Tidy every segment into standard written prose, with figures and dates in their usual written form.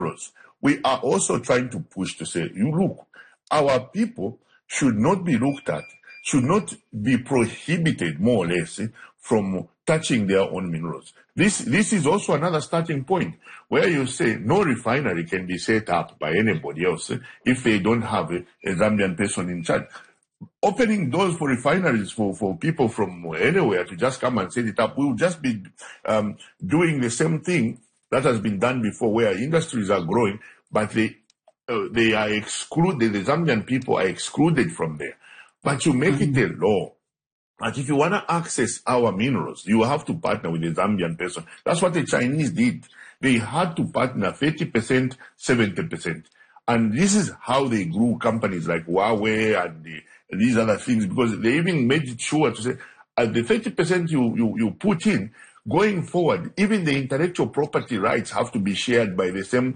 we are also trying to push to say, you look, our people should not be looked at, should not be prohibited, more or less, from touching their own minerals. This is also another starting point where you say no refinery can be set up by anybody else if they don't have a Zambian person in charge. Opening doors for refineries for people from anywhere to just come and set it up will just be doing the same thing that has been done before, where industries are growing, but they are excluded, the Zambian people are excluded from there. But you make it a law. But if you want to access our minerals, you have to partner with the Zambian person. That's what the Chinese did. They had to partner 30%, 70%. And this is how they grew companies like Huawei and these other things, because they even made it sure to say, the 30% you put in, going forward, even the intellectual property rights have to be shared by the same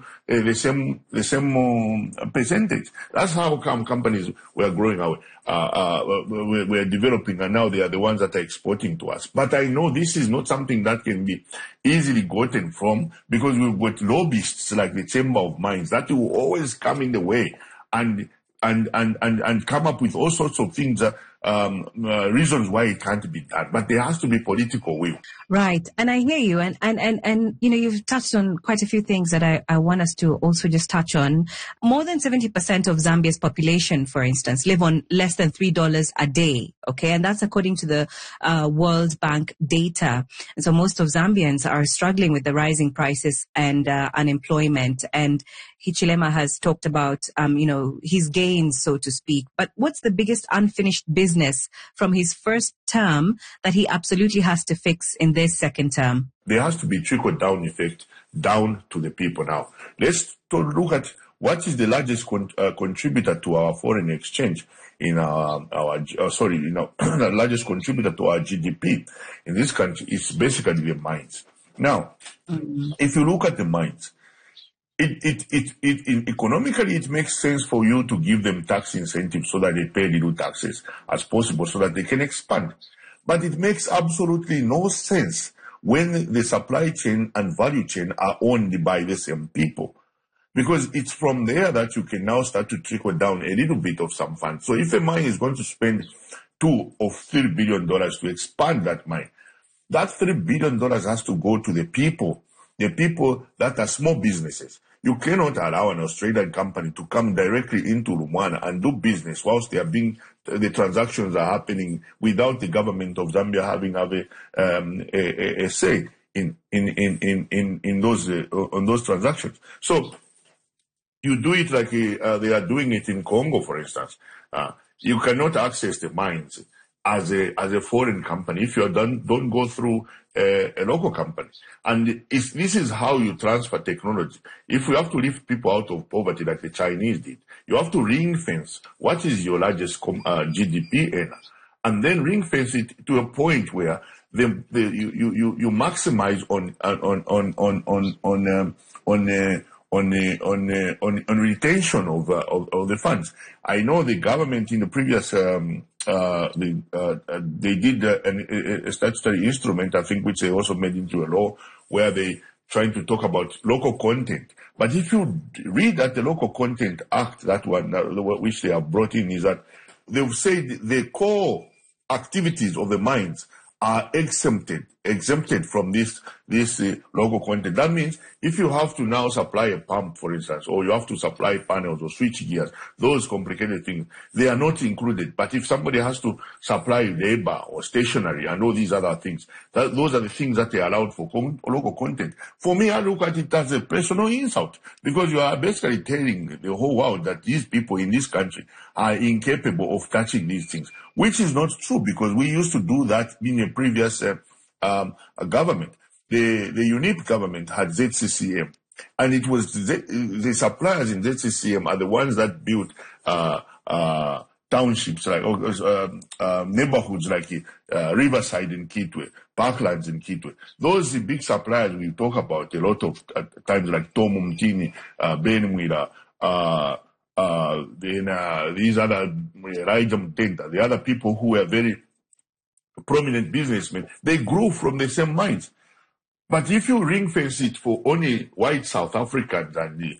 percentage. That's how come companies were growing out, were developing, and now they are the ones that are exporting to us. But I know this is not something that can be easily gotten from, because we've got lobbyists like the Chamber of Mines that will always come in the way and come up with all sorts of things, reasons why it can't be done. But there has to be political will. Right. And I hear you. And you know, you've touched on quite a few things that I want us to also just touch on. More than 70% of Zambia's population, for instance, live on less than $3 a day. Okay. And that's according to the World Bank data. And so most of Zambians are struggling with the rising prices and unemployment. And Hichilema has talked about, you know, his gains, so to speak. But what's the biggest unfinished business from his first term that he absolutely has to fix in this second term? There has to be trickle-down effect down to the people now. Let's look at what is the largest contributor to our foreign exchange in the largest contributor to our GDP in this country is basically the mines. Now, if you look at the mines, economically, it makes sense for you to give them tax incentives so that they pay little taxes as possible so that they can expand. But it makes absolutely no sense when the supply chain and value chain are owned by the same people. Because it's from there that you can now start to trickle down a little bit of some funds. So if a mine is going to spend $2 or $3 billion to expand that mine, that $3 billion has to go to the people that are small businesses. You cannot allow an Australian company to come directly into Lumwana and do business whilst the transactions are happening without the government of Zambia having a say in those transactions. So you do it like they are doing it in Congo, for instance. You cannot access the mines as a foreign company if you don't go through a local company. And this is how you transfer technology. If you have to lift people out of poverty like the Chinese did, you have to ring fence what is your largest GDP earner, and then ring fence it to a point where you maximize on retention of the funds. I know the government in the previous they did a statutory instrument, I think, which they also made into a law, where they trying to talk about local content. But if you read that the Local Content Act, that one which they have brought in, is that they've said the core activities of the mines are exempted from this local content. That means if you have to now supply a pump, for instance, or you have to supply panels or switch gears, those complicated things, they are not included. But if somebody has to supply labor or stationery and all these other things, those are the things that they are allowed for local content. For me, I look at it as a personal insult, because you are basically telling the whole world that these people in this country are incapable of touching these things, which is not true, because we used to do that in a previous government. The UNIP government had ZCCM, and it was the suppliers in ZCCM are the ones that built townships like neighborhoods like Riverside in Kitwe, Parklands in Kitwe. Those big suppliers we talk about a lot of times, like Tom Mtini, Ben Mwira, these other Raija Mtenta, the other people who were very prominent businessmen, they grew from the same mines. But if you ring fence it for only white South Africans and